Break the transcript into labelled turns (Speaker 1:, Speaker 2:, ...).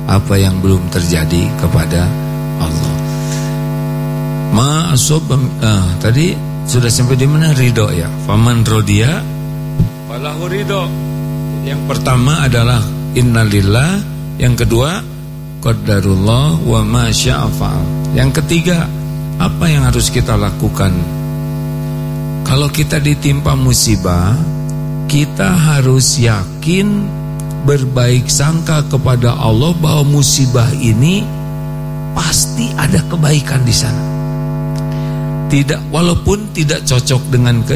Speaker 1: apa yang belum terjadi kepada Allah. Tadi sudah sampai di mana? Ridho ya. Faman rodiya falahu ridho. Yang pertama adalah innalillah, yang kedua qadarullah wa ma syaa fa'al. Yang ketiga, apa yang harus kita lakukan? Kalau kita ditimpa musibah, kita harus yakin, berbaik sangka kepada Allah bahwa musibah ini pasti ada kebaikan di sana. Walaupun tidak cocok dengan